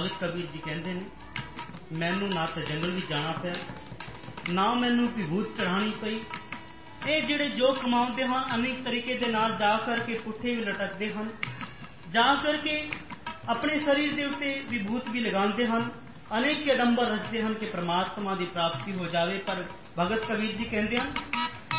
ਭਗਤ ਕਬੀਰ ਜੀ ਕਹਿੰਦੇ ਨੇ, ਮੈਨੂੰ ਨਾ ਤਾਂ ਜੰਗਲ ਵਿੱਚ ਜਾਣਾ ਪਿਆ, ਨਾ ਮੈਨੂੰ ਵਿਭੂਤ ਚੜ੍ਹਾਉਣੀ ਪਈ। ਇਹ ਜਿਹੜੇ ਜੋ ਕਮਾਉਂਦੇ ਹਨ ਅਨੇਕ ਤਰੀਕੇ ਦੇ ਨਾਲ ਜਾ ਕਰਕੇ ਪੁੱਠੇ ਵੀ ਲਟਕਦੇ ਹਨ, ਜਾ ਕਰਕੇ ਆਪਣੇ ਸਰੀਰ ਦੇ ਉੱਤੇ ਵਿਭੂਤ ਵੀ ਲਗਾਉਂਦੇ ਹਨ, ਅਨੇਕ ਅਡੰਬਰ ਰਚਦੇ ਹਨ ਕਿ ਪ੍ਰਮਾਤਮਾ ਦੀ ਪ੍ਰਾਪਤੀ ਹੋ ਜਾਵੇ। ਪਰ ਭਗਤ ਕਬੀਰ ਜੀ ਕਹਿੰਦੇ ਹਨ